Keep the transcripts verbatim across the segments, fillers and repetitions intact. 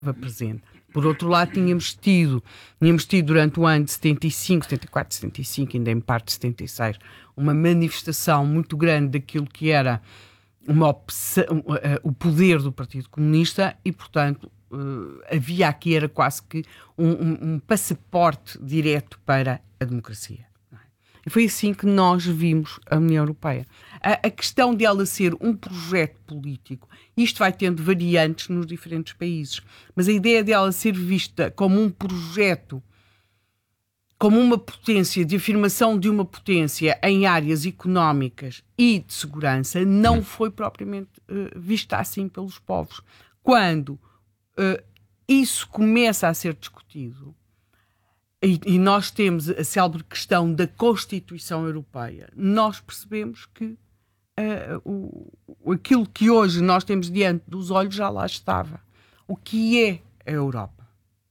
presente. Por outro lado, tínhamos tido, tínhamos tido durante o ano de setenta e cinco, setenta e quatro, setenta e cinco, ainda em parte de setenta e seis, uma manifestação muito grande daquilo que era uma opção, uh, o poder do Partido Comunista e, portanto, uh, havia aqui, era quase que um, um, um passaporte direto para a democracia. E foi assim que nós vimos a União Europeia. A, a questão de ela ser um projeto político, isto vai tendo variantes nos diferentes países, mas a ideia de ela ser vista como um projeto, como uma potência, de afirmação de uma potência em áreas económicas e de segurança, não foi propriamente uh, vista assim pelos povos. Quando uh, isso começa a ser discutido, E, e nós temos a célebre questão da Constituição Europeia, nós percebemos que uh, o, aquilo que hoje nós temos diante dos olhos já lá estava. O que é a Europa?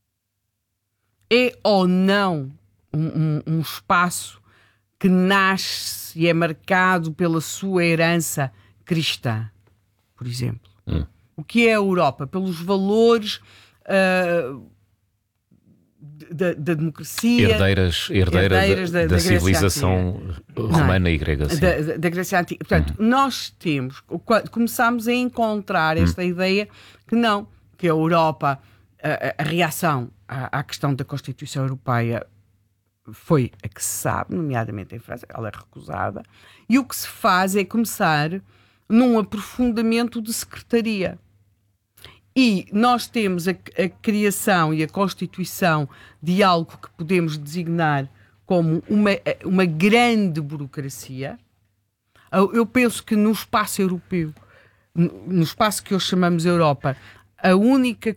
É ou não um, um, um espaço que nasce e é marcado pela sua herança cristã, por exemplo? Hum. O que é a Europa? Pelos valores... Uh, Da, da democracia, herdeiras, herdeira herdeiras da, da, da, da civilização romana não, e grega. Assim. Da, da, da Grécia Antiga. Portanto, uhum. nós temos, começámos a encontrar esta uhum. ideia que não, que a Europa, a, a reação à, à questão da Constituição Europeia foi a que se sabe, nomeadamente em França, ela é recusada, e o que se faz é começar num aprofundamento de secretaria. E nós temos a, a criação e a constituição de algo que podemos designar como uma, uma grande burocracia. Eu penso que no espaço europeu, no espaço que hoje chamamos Europa, a única,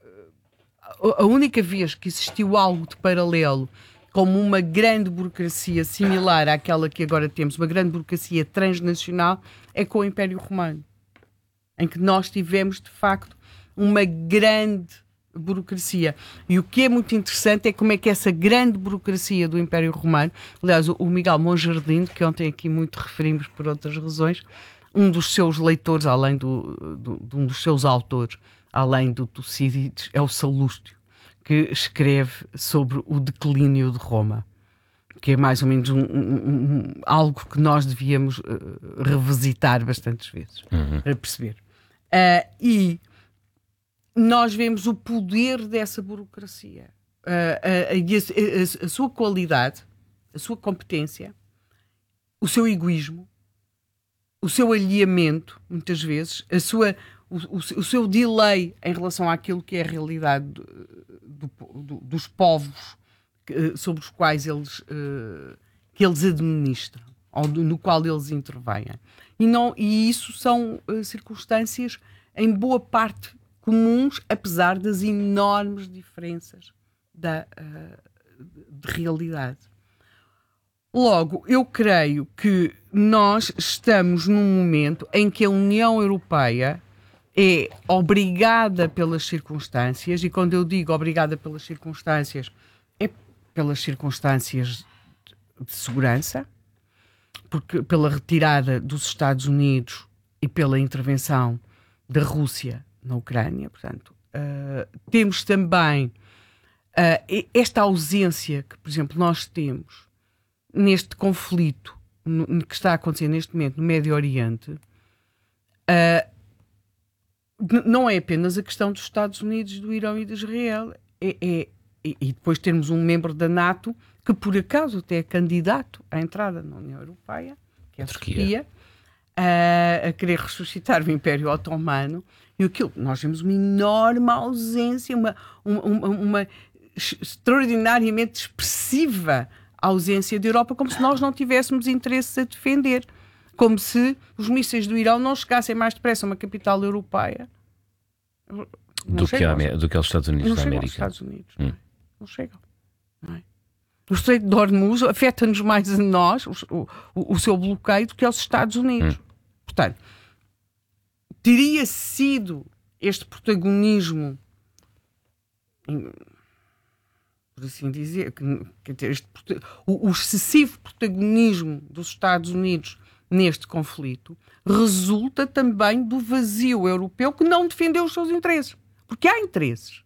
a única vez que existiu algo de paralelo como uma grande burocracia similar àquela que agora temos, uma grande burocracia transnacional, é com o Império Romano, em que nós tivemos, de facto, uma grande burocracia. E o que é muito interessante é como é que essa grande burocracia do Império Romano, aliás, o Miguel Monjardim, que ontem aqui muito referimos por outras razões, um dos seus leitores, além do, do, de um dos seus autores, além do Tucídides, é o Salustio, que escreve sobre o declínio de Roma, que é mais ou menos um, um, um, algo que nós devíamos uh, revisitar bastantes vezes, uhum. para perceber. Uh, e nós vemos o poder dessa burocracia, a, a, a, a sua qualidade, a sua competência, o seu egoísmo, o seu alheamento, muitas vezes, a sua, o, o, o seu delay em relação àquilo que é a realidade do, do, dos povos sobre os quais eles, que eles administram, ou no qual eles intervêm. E, não, e isso são circunstâncias, em boa parte, comuns, apesar das enormes diferenças da, uh, de realidade. Logo, eu creio que nós estamos num momento em que a União Europeia é obrigada pelas circunstâncias, e quando eu digo obrigada pelas circunstâncias, é pelas circunstâncias de segurança, porque pela retirada dos Estados Unidos e pela intervenção da Rússia na Ucrânia, portanto, uh, temos também uh, esta ausência que, por exemplo, nós temos neste conflito no, que está a acontecer neste momento no Médio Oriente, uh, não é apenas a questão dos Estados Unidos, do Irão e de Israel, é, é, e, e depois termos um membro da NATO que, por acaso, até é candidato à entrada na União Europeia, que é a Turquia, Turquia uh, a querer ressuscitar o Império Otomano. E aquilo, nós vemos uma enorme ausência, uma, uma, uma, uma extraordinariamente expressiva ausência da Europa, como se nós não tivéssemos interesses a defender. Como se os mísseis do Irão não chegassem mais depressa a uma capital europeia. Do que, a, do que aos Estados Unidos não da chegam América. Aos Estados Unidos. Hum. Não chegam. Não é? O Estreito de Hormuz afeta-nos mais a nós, o, o, o seu bloqueio, do que aos Estados Unidos. Hum. Portanto, teria sido este protagonismo, por assim dizer, este, o, o excessivo protagonismo dos Estados Unidos neste conflito, resulta também do vazio europeu que não defendeu os seus interesses. Porque há interesses.